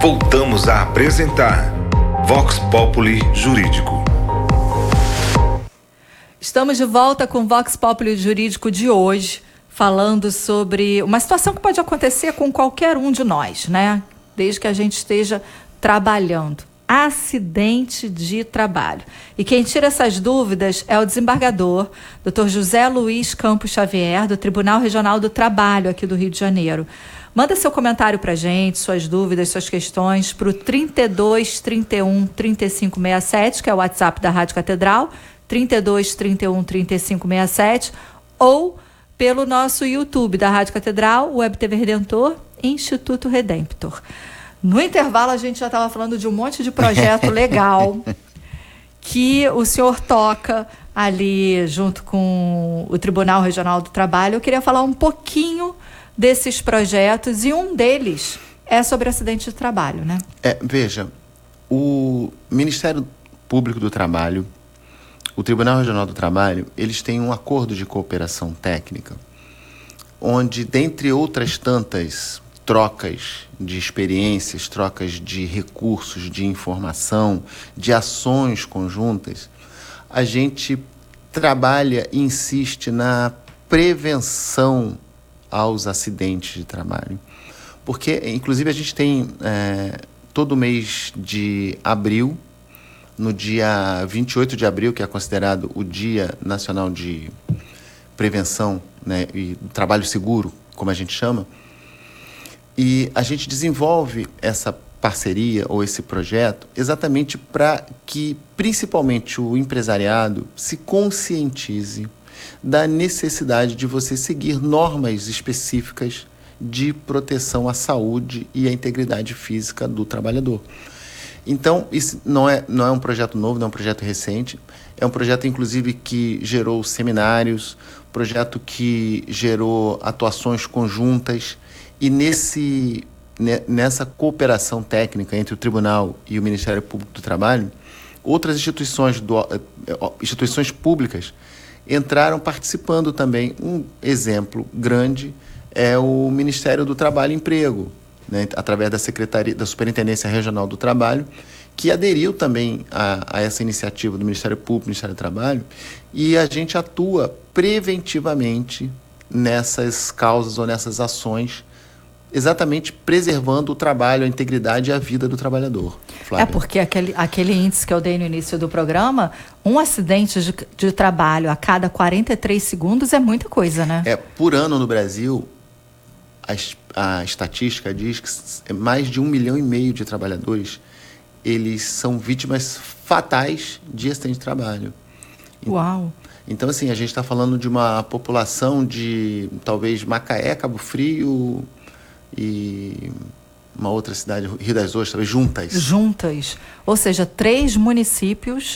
Voltamos a apresentar Vox Populi Jurídico. Estamos de volta com o Vox Populi Jurídico de hoje, falando sobre uma situação que pode acontecer com qualquer um de nós, né? Desde que a gente esteja trabalhando. Acidente de trabalho. E quem tira essas dúvidas é o desembargador, Dr. José Luiz Campos Xavier, do Tribunal Regional do Trabalho aqui do Rio de Janeiro. Manda seu comentário para a gente, suas dúvidas, suas questões, para o 32 31 35 67, que é o WhatsApp da Rádio Catedral, 32 31 35 67, ou pelo nosso YouTube da Rádio Catedral, Web TV Redentor, Instituto Redemptor. No intervalo, a gente já estava falando de um monte de projeto legal que o senhor toca ali junto com o Tribunal Regional do Trabalho. Eu queria falar um pouquinho desses projetos, e um deles é sobre acidente de trabalho, né? Veja, o Ministério Público do Trabalho, o Tribunal Regional do Trabalho, eles têm um acordo de cooperação técnica, onde, dentre outras tantas trocas de experiências, trocas de recursos, de informação, de ações conjuntas, a gente trabalha e insiste na prevenção aos acidentes de trabalho. Porque, inclusive, a gente tem todo mês de abril, no dia 28 de abril, que é considerado o Dia Nacional de Prevenção, né, e Trabalho Seguro, como a gente chama, e a gente desenvolve essa parceria ou esse projeto exatamente para que, principalmente, o empresariado se conscientize da necessidade de você seguir normas específicas de proteção à saúde e à integridade física do trabalhador. Então, isso não é um projeto novo, não é um projeto recente, é um projeto, inclusive, que gerou seminários, projeto que gerou atuações conjuntas, e nessa cooperação técnica entre o Tribunal e o Ministério Público do Trabalho, outras instituições públicas entraram participando também. Um exemplo grande é o Ministério do Trabalho e Emprego, né, através da Superintendência Regional do Trabalho, que aderiu também a essa iniciativa do Ministério Público, Ministério do Trabalho, e a gente atua preventivamente nessas causas ou nessas ações, exatamente preservando o trabalho, a integridade e a vida do trabalhador. Flávia. Porque aquele índice que eu dei no início do programa, um acidente de trabalho a cada 43 segundos é muita coisa, né? Por ano no Brasil, a estatística diz que mais de 1,5 milhão de trabalhadores, eles são vítimas fatais de acidente de trabalho. Uau! Então, assim, a gente está falando de uma população de, talvez, Macaé, Cabo Frio e uma outra cidade, Rio das Ostras, juntas. Ou seja, 3 municípios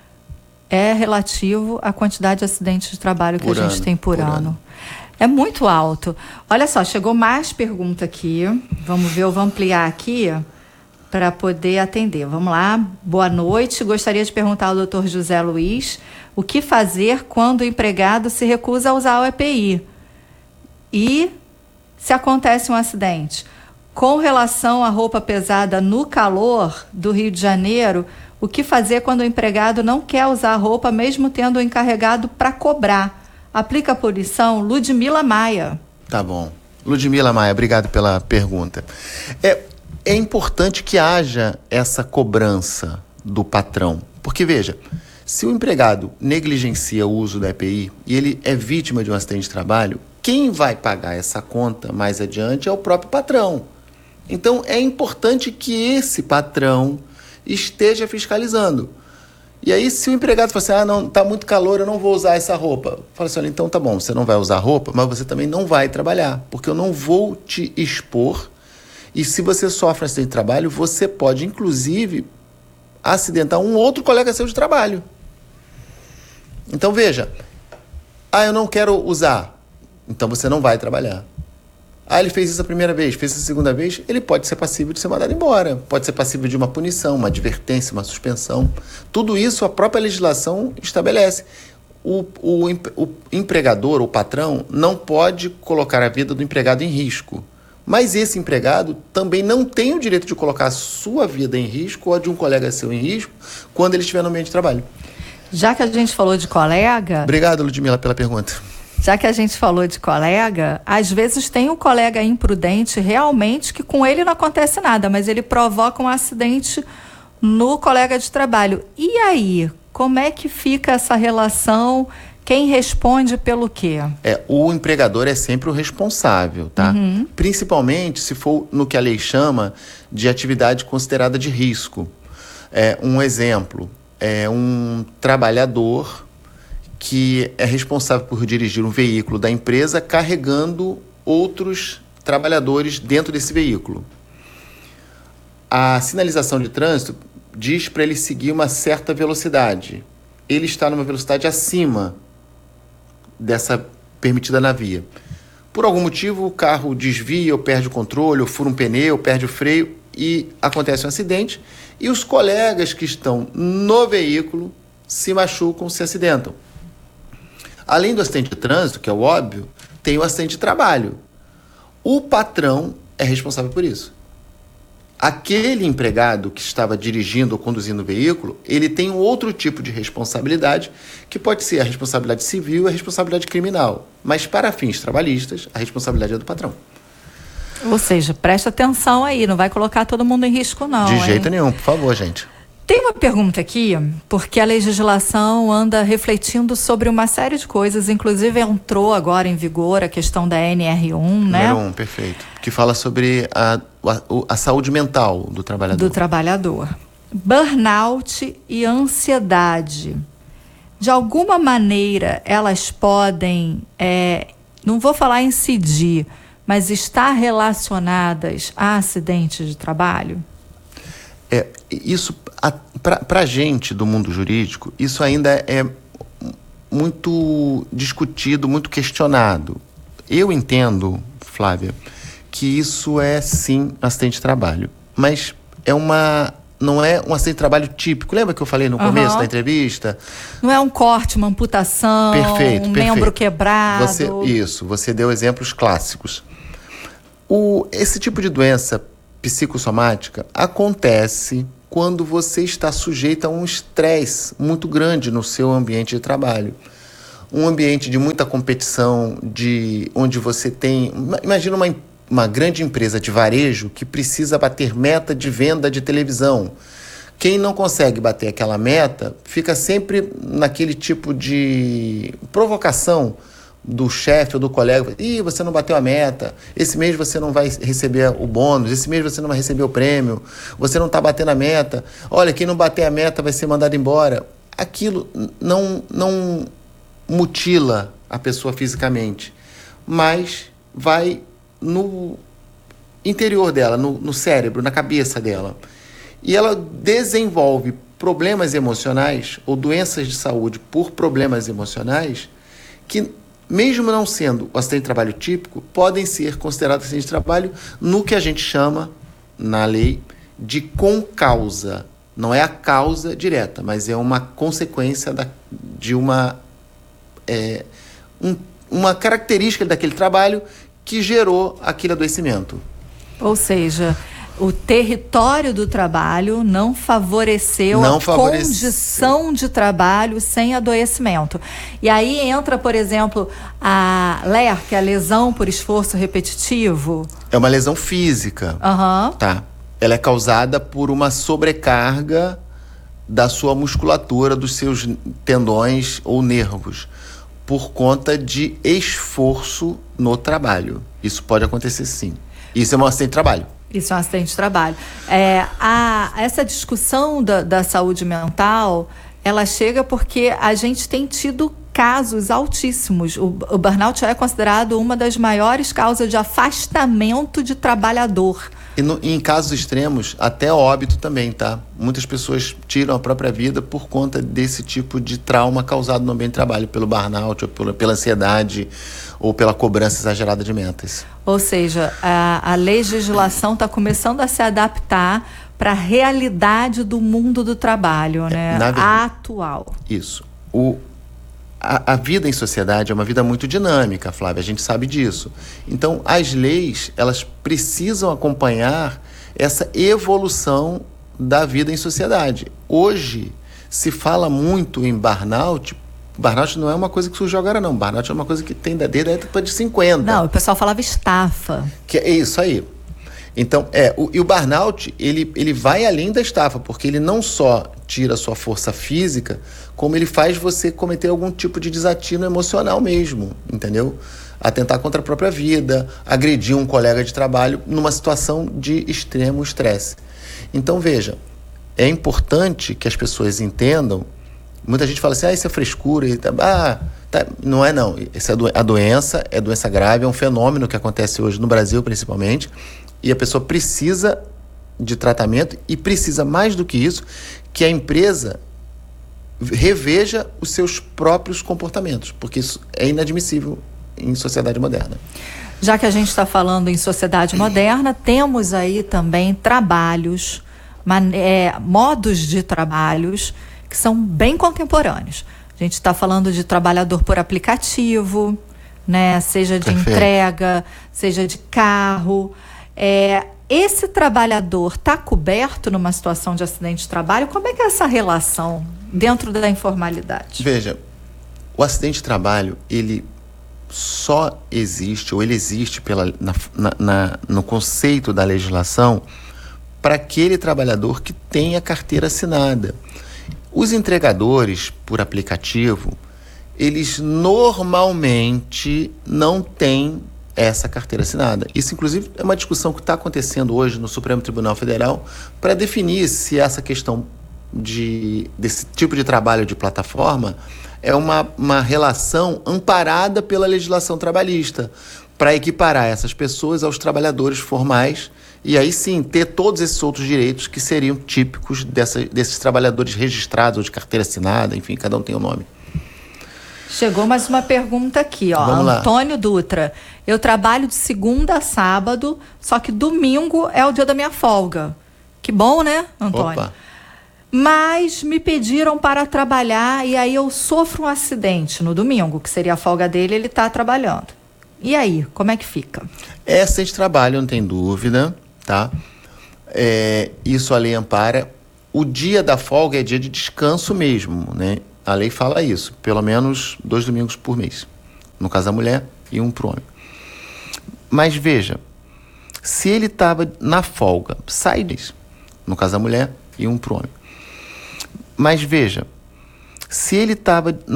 é relativo à quantidade de acidentes de trabalho que a gente tem por ano. É muito alto. Olha só, chegou mais pergunta aqui. Vamos ver, eu vou ampliar aqui para poder atender. Vamos lá. Boa noite. Gostaria de perguntar ao Dr. José Luiz o que fazer quando o empregado se recusa a usar o EPI e se acontece um acidente. Com relação à roupa pesada no calor do Rio de Janeiro, o que fazer quando o empregado não quer usar a roupa, mesmo tendo o encarregado para cobrar? Aplica a punição? Ludmila Maia. Tá bom. Ludmila Maia, obrigado pela pergunta. É importante que haja essa cobrança do patrão. Porque, veja, se o empregado negligencia o uso da EPI e ele é vítima de um acidente de trabalho, quem vai pagar essa conta mais adiante é o próprio patrão. Então, é importante que esse patrão esteja fiscalizando. E aí, se o empregado fala assim, não, tá muito calor, eu não vou usar essa roupa. Fala assim, olha, então tá bom, você não vai usar roupa, mas você também não vai trabalhar, porque eu não vou te expor. E se você sofre acidente de trabalho, você pode, inclusive, acidentar um outro colega seu de trabalho. Então, veja, eu não quero usar. Então você não vai trabalhar. Ele fez isso a primeira vez, fez isso a segunda vez, ele pode ser passível de ser mandado embora, pode ser passível de uma punição, uma advertência, uma suspensão. Tudo isso a própria legislação estabelece. O empregador, o patrão, não pode colocar a vida do empregado em risco. Mas esse empregado também não tem o direito de colocar a sua vida em risco ou a de um colega seu em risco quando ele estiver no ambiente de trabalho. Já que a gente falou de colega... Obrigado, Ludmila, pela pergunta. Já que a gente falou de colega, às vezes tem um colega imprudente realmente que com ele não acontece nada, mas ele provoca um acidente no colega de trabalho. E aí, como é que fica essa relação? Quem responde pelo quê? O empregador é sempre o responsável, tá? Principalmente se for no que a lei chama de atividade considerada de risco. Um exemplo, um trabalhador que é responsável por dirigir um veículo da empresa carregando outros trabalhadores dentro desse veículo. A sinalização de trânsito diz para ele seguir uma certa velocidade. Ele está numa velocidade acima dessa permitida na via. Por algum motivo, o carro desvia, ou perde o controle, ou fura um pneu, ou perde o freio, e acontece um acidente, e os colegas que estão no veículo se machucam, se acidentam. Além do acidente de trânsito, que é o óbvio, tem o acidente de trabalho. O patrão é responsável por isso. Aquele empregado que estava dirigindo ou conduzindo o veículo, ele tem um outro tipo de responsabilidade, que pode ser a responsabilidade civil e a responsabilidade criminal. Mas para fins trabalhistas, a responsabilidade é do patrão. Ou seja, presta atenção aí, não vai colocar todo mundo em risco não. De jeito nenhum, por favor, gente. Tem uma pergunta aqui, porque a legislação anda refletindo sobre uma série de coisas, inclusive entrou agora em vigor a questão da NR1, né? Número 1, perfeito. Que fala sobre a saúde mental do trabalhador. Do trabalhador. Burnout e ansiedade. De alguma maneira, elas podem, não vou falar incidir, mas estar relacionadas a acidentes de trabalho? Isso, para a gente do mundo jurídico, isso ainda é muito discutido, muito questionado. Eu entendo, Flávia, que isso é sim acidente de trabalho, mas não é um acidente de trabalho típico. Lembra que eu falei no começo da entrevista? Não é um corte, uma amputação, perfeito. Membro quebrado. Você deu exemplos clássicos. Esse tipo de doença psicossomática acontece quando você está sujeito a um estresse muito grande no seu ambiente de trabalho. Um ambiente de muita competição, onde você tem... Imagina uma grande empresa de varejo que precisa bater meta de venda de televisão. Quem não consegue bater aquela meta fica sempre naquele tipo de provocação do chefe ou do colega. Você não bateu a meta, esse mês você não vai receber o bônus, esse mês você não vai receber o prêmio, você não está batendo a meta, olha, quem não bater a meta vai ser mandado embora. Aquilo não mutila a pessoa fisicamente, mas vai no interior dela, no cérebro, na cabeça dela. E ela desenvolve problemas emocionais ou doenças de saúde por problemas emocionais que, mesmo não sendo o acidente de trabalho típico, podem ser considerados acidentes de trabalho no que a gente chama, na lei, de concausa. Não é a causa direta, mas é uma consequência de uma característica daquele trabalho que gerou aquele adoecimento. Ou seja, o território do trabalho não favoreceu condição de trabalho sem adoecimento. E aí entra, por exemplo, a LER, que é a lesão por esforço repetitivo. É uma lesão física. Tá. Ela é causada por uma sobrecarga da sua musculatura, dos seus tendões ou nervos, por conta de esforço no trabalho. Isso pode acontecer sim. Isso é um acidente de trabalho. Isso é um acidente de trabalho. Essa discussão da saúde mental, ela chega porque a gente tem tido casos altíssimos. O burnout é considerado uma das maiores causas de afastamento de trabalhador. E em casos extremos, até óbito também, tá? Muitas pessoas tiram a própria vida por conta desse tipo de trauma causado no ambiente de trabalho, pelo burnout, ou pela ansiedade, ou pela cobrança exagerada de metas. Ou seja, a legislação está começando a se adaptar para a realidade do mundo do trabalho, né? Atual. Isso. a vida em sociedade é uma vida muito dinâmica, Flávia, a gente sabe disso. Então, as leis, elas precisam acompanhar essa evolução da vida em sociedade. Hoje, se fala muito em burnout. Burnout não é uma coisa que surgiu agora, não. Burnout é uma coisa que tem desde a época de 50. Não, o pessoal falava estafa. Que é isso aí. Então, o burnout, ele vai além da estafa, porque ele não só tira a sua força física, como ele faz você cometer algum tipo de desatino emocional mesmo, entendeu? Atentar contra a própria vida, agredir um colega de trabalho numa situação de extremo estresse. Então, veja, é importante que as pessoas entendam. Muita gente fala assim, isso é frescura. Não é não. A doença é doença grave, é um fenômeno que acontece hoje no Brasil, principalmente. E a pessoa precisa de tratamento e precisa, mais do que isso, que a empresa reveja os seus próprios comportamentos, porque isso é inadmissível em sociedade moderna. Já que a gente está falando em sociedade moderna, temos aí também trabalhos, modos de trabalhos que são bem contemporâneos. A gente está falando de trabalhador por aplicativo, né? Seja de Perfeito. entrega, seja de carro. Esse trabalhador está coberto numa situação de acidente de trabalho? Como é que é essa relação dentro da informalidade? Veja, o acidente de trabalho, ele só existe, ou ele existe no conceito da legislação, para aquele trabalhador que tem a carteira assinada. Os entregadores por aplicativo, eles normalmente não têm essa carteira assinada. Isso, inclusive, é uma discussão que está acontecendo hoje no Supremo Tribunal Federal para definir se essa questão desse tipo de trabalho de plataforma é uma relação amparada pela legislação trabalhista, para equiparar essas pessoas aos trabalhadores formais e aí sim ter todos esses outros direitos que seriam típicos desses trabalhadores registrados ou de carteira assinada, enfim, cada um tem um nome. Chegou mais uma pergunta aqui, ó. Vamos lá. Antônio Dutra. Eu trabalho de segunda a sábado, só que domingo é o dia da minha folga. Que bom, né, Antônio? Opa. Mas me pediram para trabalhar e aí eu sofro um acidente no domingo, que seria a folga dele, ele está trabalhando. E aí, como é que fica? É acidente de trabalho, não tem dúvida, tá? Isso a lei ampara. O dia da folga é dia de descanso mesmo, né? A lei fala isso, pelo menos 2 domingos por mês. No caso da mulher e um para o homem. Mas veja, se ele estava na folga, sai disso. No caso da mulher e um para o homem. Mas veja, se ele estava